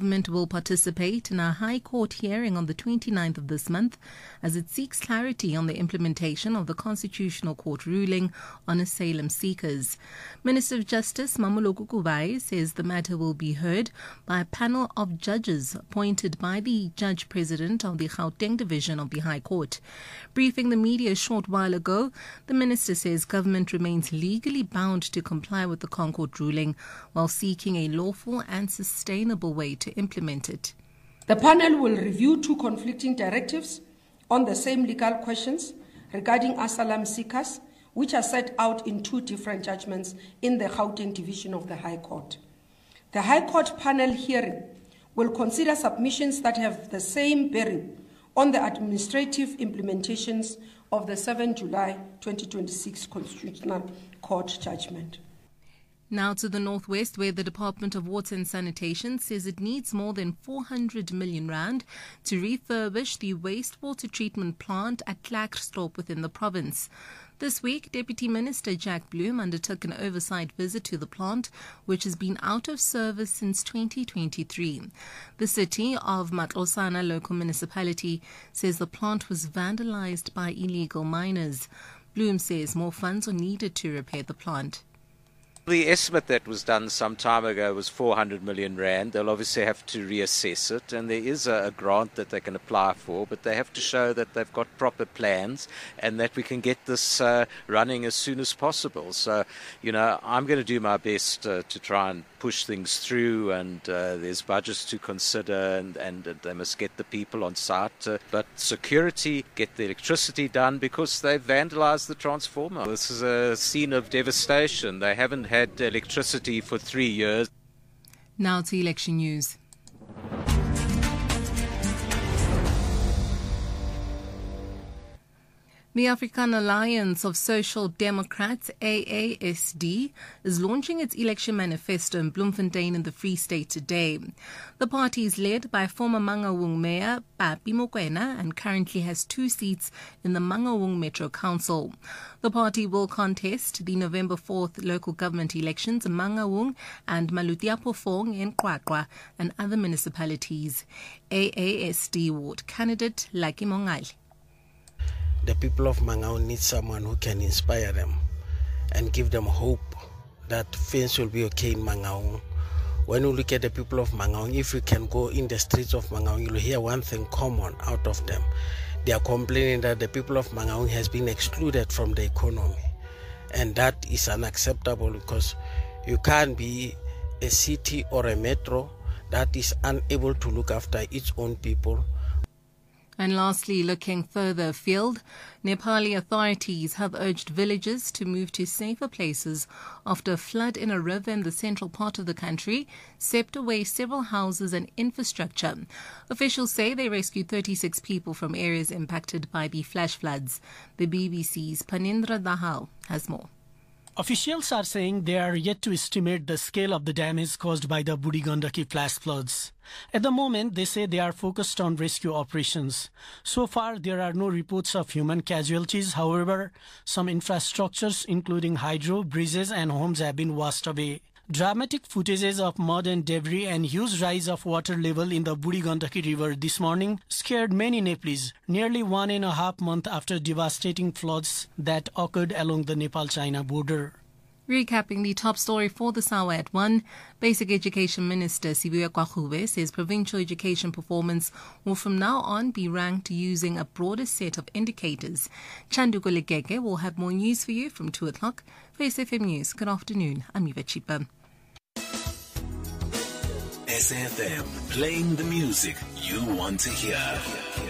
Government will participate in a High Court hearing on the 29th of this month as it seeks clarity on the implementation of the Constitutional Court ruling on asylum seekers. Minister of Justice Mamoloko Kubai says the matter will be heard by a panel of judges appointed by the Judge President of the Gauteng Division of the High Court. Briefing the media a short while ago, the minister says government remains legally bound to comply with the ConCourt ruling while seeking a lawful and sustainable way to implement it. The panel will review two conflicting directives on the same legal questions regarding asylum seekers, which are set out in two different judgments in the Gauteng Division of the High Court. The High Court panel hearing will consider submissions that have the same bearing on the administrative implementations of the 7 July 2026 Constitutional Court judgment. Now to the northwest, where the Department of Water and Sanitation says it needs more than 400 million rand to refurbish the wastewater treatment plant at Klerksdorp within the province. This week, Deputy Minister Jack Bloom undertook an oversight visit to the plant, which has been out of service since 2023. The city of Matlosana local municipality says the plant was vandalized by illegal miners. Bloom says more funds are needed to repair the plant. The estimate that was done some time ago was 400 million rand. They'll obviously have to reassess it, and there is a grant that they can apply for, but they have to show that they've got proper plans and that we can get this running as soon as possible. So, I'm going to do my best to try and push things through, and there's budgets to consider, and they must get the people on site. But security, get the electricity done because they've vandalized the transformer. This is a scene of devastation. They haven't had electricity for 3 years. Now to election news. The African Alliance of Social Democrats, AASD, is launching its election manifesto in Bloemfontein in the Free State today. The party is led by former Mangaung Mayor Papi Mokoena and currently has 2 seats in the Mangaung Metro Council. The party will contest the November 4th local government elections in Mangaung and Malutiapofong in QwaQwa and other municipalities. AASD ward candidate Lucky Mongali. The people of Mangaung need someone who can inspire them and give them hope that things will be okay in Mangaung. When you look at the people of Mangaung, if you can go in the streets of Mangaung, you'll hear one thing common out of them. They are complaining that the people of Mangaung has been excluded from the economy. And that is unacceptable because you can't be a city or a metro that is unable to look after its own people. And lastly, looking further afield, Nepali authorities have urged villagers to move to safer places after a flood in a river in the central part of the country swept away several houses and infrastructure. Officials say they rescued 36 people from areas impacted by the flash floods. The BBC's Panindra Dahal has more. Officials are saying they are yet to estimate the scale of the damage caused by the Budi Gandaki flash floods. At the moment, they say they are focused on rescue operations. So far, there are no reports of human casualties. However, some infrastructures, including hydro, bridges and homes have been washed away. Dramatic footages of mud and debris and huge rise of water level in the Budi Gandaki river this morning scared many Nepalese, nearly 1.5 months after devastating floods that occurred along the Nepal-China border. Recapping the top story for this hour at 1, Basic Education Minister Sibuya Kwagube says provincial education performance will from now on be ranked using a broader set of indicators. Chanduko Legege will have more news for you from 2 o'clock. For SFM News, good afternoon. I'm Eva Chipa. SFM, playing the music you want to hear.